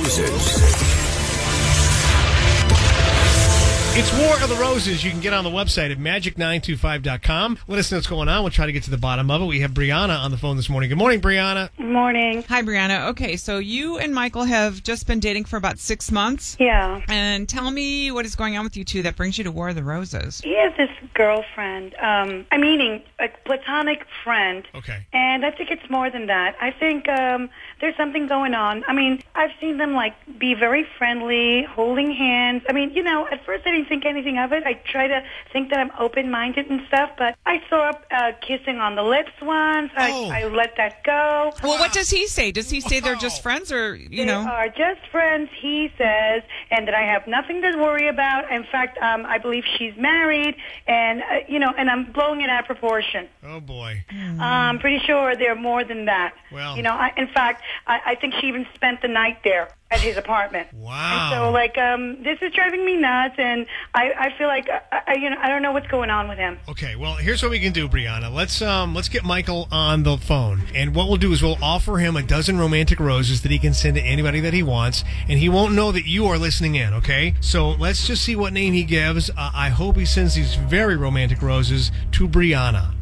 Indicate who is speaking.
Speaker 1: Roses.
Speaker 2: It's War of the Roses. You can get on the website at magic925.com. Let us know what's going on. We'll try to get to the bottom of it. We have Brianna on the phone this morning. Good morning, Brianna.
Speaker 3: Good morning.
Speaker 4: Hi, Brianna. Okay, so you and Michael have just been dating for about 6 months.
Speaker 3: Yeah.
Speaker 4: And tell me what is going on with you two that brings you to War of the Roses.
Speaker 3: He has this girlfriend, meaning a platonic friend.
Speaker 2: Okay.
Speaker 3: And I think it's more than that. I think there's something going on. I mean, I've seen them, be very friendly, holding hands. I mean, at first I didn't think anything of it. I try to think that I'm open-minded and stuff, but I saw kissing on the lips once. I let that go.
Speaker 4: Well, what does he say? Does he say they're just friends or,
Speaker 3: They are just friends, he says, and that I have nothing to worry about. In fact, I believe she's married, and, and I'm blowing it out of proportion.
Speaker 2: Oh, boy.
Speaker 3: I'm pretty sure they're more than that.
Speaker 2: Well.
Speaker 3: In fact, I think she even spent the night there at his apartment.
Speaker 2: Wow.
Speaker 3: And so, this is driving me nuts, and I feel like, I don't know what's going on with him.
Speaker 2: Okay, well, here's what we can do, Brianna. Let's get Michael on the phone, and what we'll do is we'll offer him a dozen romantic roses that he can send to anybody that he wants, and he won't know that you are listening in, okay? So let's just see what name he gives. I hope he sends these very romantic roses to Brianna.